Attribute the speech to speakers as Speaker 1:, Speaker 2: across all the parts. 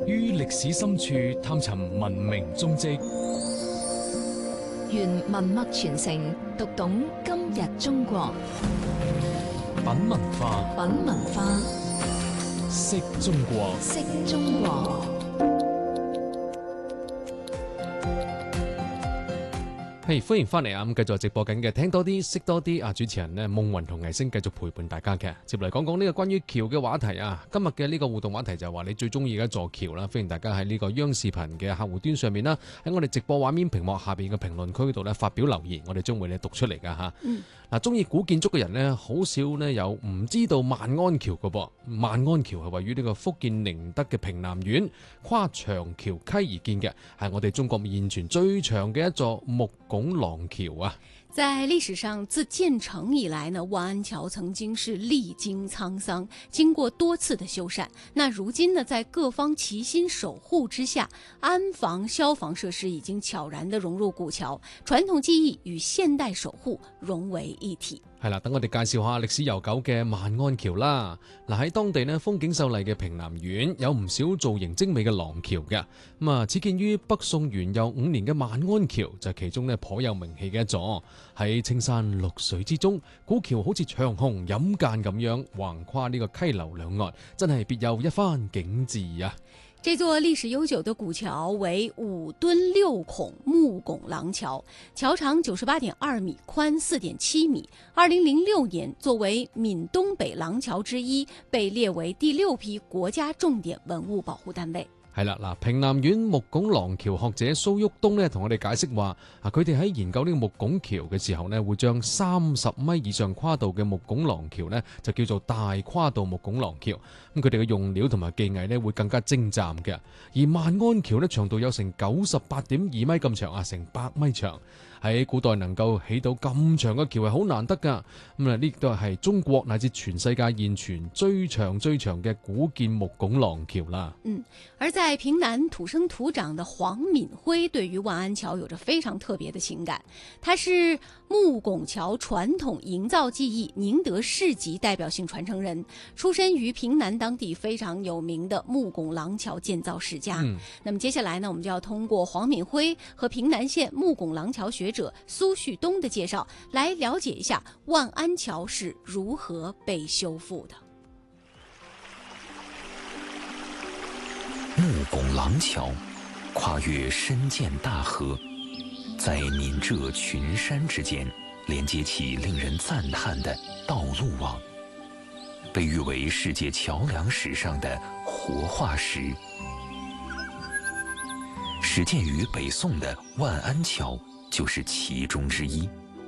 Speaker 1: 於歷史深處探尋文明蹤跡，
Speaker 2: 願文脈傳承，讀懂今日中國。
Speaker 1: 品文化，
Speaker 2: 品文化，
Speaker 1: 識中國，
Speaker 2: 識中國。
Speaker 3: 歡迎翻嚟啊！咁繼續直播緊嘅，聽多啲，識多啲啊！主持人呢，夢雲同藝星繼續陪伴大家嘅，接嚟講講呢個關於橋嘅話題啊！今日嘅呢個互動話題就係話你最中意嘅一座橋啦，歡迎大家喺呢個央視頻嘅客戶端上面啦，喺我哋直播畫面屏幕下邊嘅評論區度呢發表留言，我哋將會呢讀出嚟噶吓。嗱，中意古建築嘅人呢，好少呢有唔知道萬安橋嘅噃。萬安橋係位於呢個福建寧德嘅平南縣，跨長橋溪而建嘅，係我哋中國現存最長嘅一座木拱廊橋啊！
Speaker 4: 在歷史上，自建成以來呢，萬安橋曾經是歷經滄桑，經過多次的修繕。那如今呢，在各方齊心守護之下，安防、消防設施已經悄然地融入古橋，傳統技藝與現代守護融為一體。
Speaker 3: 係啦，等我哋介紹下歷史悠久嘅萬安橋啦。嗱，喺當地呢，風景秀麗嘅平南縣有唔少造型精美嘅廊橋嘅。咁啊，始建於北宋元佑5年嘅萬安橋就係其中呢頗有名氣嘅一座。喺青山綠水之中，古橋好似長虹飲間咁樣橫跨呢個溪流兩岸，真係別有一番景緻啊！
Speaker 4: 這座歷史悠久的古橋為5墩6孔木拱廊橋，橋長98.2米，寬4.7米。2006年作為閩東北廊橋之一，被列為第6批國家重點文物保護單位。
Speaker 3: 係啦，嗱，平南縣木拱廊橋學者蘇旭東呢同我哋解釋話，佢哋喺研究呢個木拱橋嘅時候呢，會將30米以上跨度嘅木拱廊橋呢，就叫做大跨度木拱廊橋。咁佢哋嘅用料同埋技藝呢，會更加精湛嘅。而萬安橋呢，長度有成98.2米咁長啊，成100米長。喺古代能夠起到咁長嘅橋係好難得噶。咁啊，呢都係中國乃至全世界現存最長嘅古建木拱廊橋啦。
Speaker 4: 而在平南土生土長的黃敏輝對於萬安橋有着非常特別的情感。他是木拱橋傳統營造技藝寧德市級代表性傳承人，出身於平南當地非常有名的木拱廊橋建造世家。那麼接下來呢，我們就要通過黃敏輝和平南縣木拱廊橋學者蘇旭東的介紹，來了解一下萬安橋是如何被修復的。
Speaker 5: 木拱廊橋跨越深涧大河，在閩浙群山之間連接起令人讚嘆的道路網，被譽為世界橋樑史上的活化石。始建於北宋的萬安橋就是其中之一。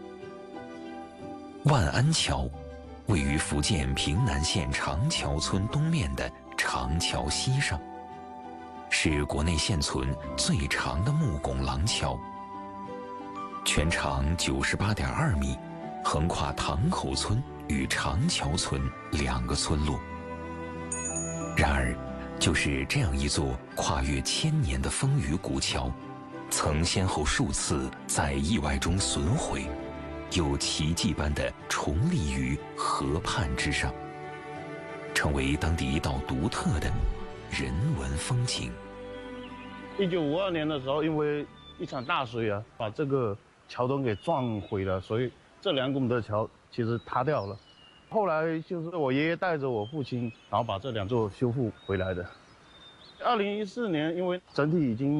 Speaker 5: 萬安橋位於福建平南縣長橋村東面的長橋溪上，是國內現存最長的木拱廊橋，全長98.2米，橫跨塘口村與長橋村2個村落。然而，就是這樣一座跨越1000年的風雨古橋，曾先後數次在意外中損毀，又奇蹟般地重立於河畔之上，成為當地一道獨特的人文風景。
Speaker 6: 1952年的時候，因為一場大水啊，把這個橋墩給撞毀了，所以這2公的橋其實塌掉了。後來就是我爺爺帶着我父親，然後把這2座修復回來的。2014年，因為整體已經